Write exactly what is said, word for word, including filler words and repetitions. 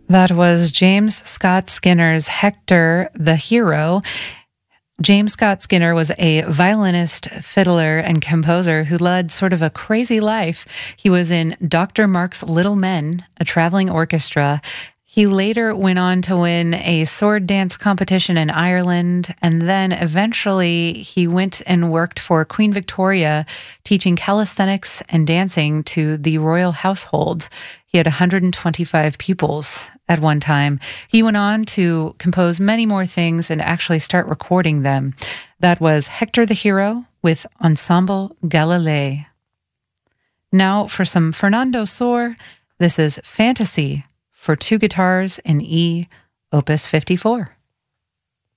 That was James Scott Skinner's Hector the Hero. James Scott Skinner was a violinist, fiddler, and composer who led sort of a crazy life. He was in Doctor Mark's Little Men, a traveling orchestra. He later went on to win a sword dance competition in Ireland, and then eventually he went and worked for Queen Victoria, teaching calisthenics and dancing to the royal household. He had one hundred twenty-five pupils at one time. He went on to compose many more things and actually start recording them. That was Hector the Hero with Ensemble Galilei. Now for some Fernando Sor. This is Fantasy for two guitars in E, Opus fifty-four.